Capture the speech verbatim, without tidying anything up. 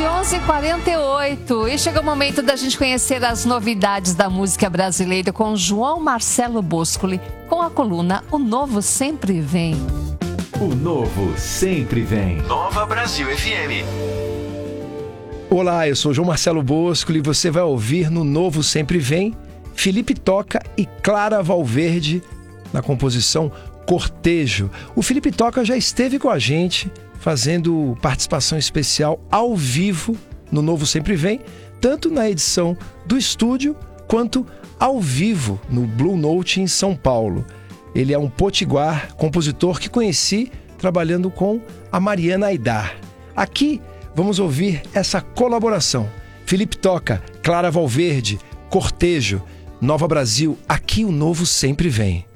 onze, onze e quarenta e oito. E chega o momento da gente conhecer as novidades da música brasileira com João Marcelo Boscoli, com a coluna O Novo Sempre Vem. O Novo Sempre Vem. Nova Brasil F M. Olá, eu sou João Marcelo Boscoli e você vai ouvir no Novo Sempre Vem Felipe Toca e Clara Valverde na composição Cortejo. O Felipe Toca já esteve com a gente fazendo participação especial ao vivo no Novo Sempre Vem, tanto na edição do estúdio quanto ao vivo no Blue Note em São Paulo. Ele é um potiguar, compositor que conheci trabalhando com a Mariana Aidar. Aqui vamos ouvir essa colaboração. Felipe Toca, Clara Valverde, Cortejo, Nova Brasil, aqui o Novo Sempre Vem.